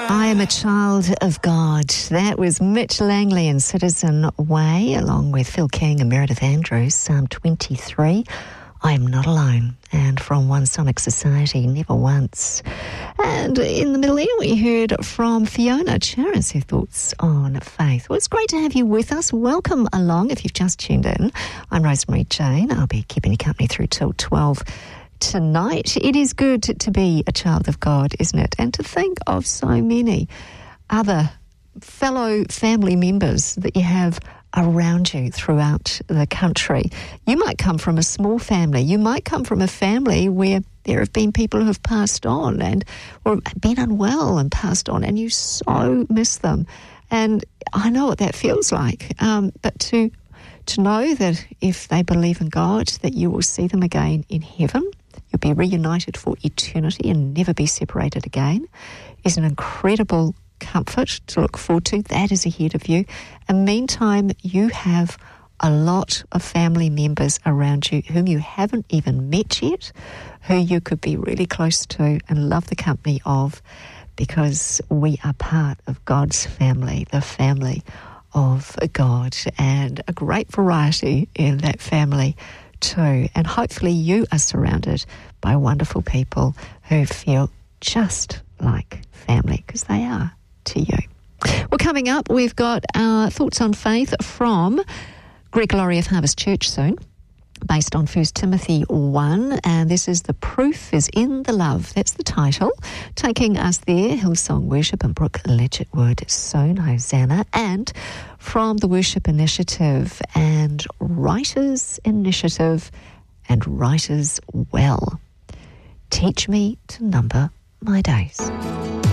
I am a child of God. That was Mitch Langley and Citizen Way, along with Phil King and Meredith Andrews, Psalm 23. I am not alone. And from One Sonic Society, Never Once. And in the middle there, we heard from Fiona Charis, her thoughts on faith. Well, it's great to have you with us. Welcome along if you've just tuned in. I'm Rosemary Jane. I'll be keeping you company through till 12 tonight. It is good to be a child of God, isn't it? And to think of so many other fellow family members that you have around you throughout the country. You might come from a small family. You might come from a family where there have been people who have passed on and or been unwell and passed on, and you so miss them. And I know what that feels like. But to know that if they believe in God, that you will see them again in heaven, you'll be reunited for eternity and never be separated again, is an incredible comfort to look forward to. That is ahead of you. And meantime, you have a lot of family members around you whom you haven't even met yet, who you could be really close to and love the company of, because we are part of God's family, the family of God, and a great variety in that family too. And hopefully you are surrounded by wonderful people who feel just like family, because they are to you. Well, coming up, we've got our thoughts on faith from Greg Laurie of Harvest Church soon, based on 1 Timothy 1, and this is The Proof is in the Love. That's the title. Taking us there, Hillsong Worship and Brooke Ledgetwood, Sown Hosanna, and from the Worship Initiative and Writers Initiative and Writers Well, Teach Me to Number My Days.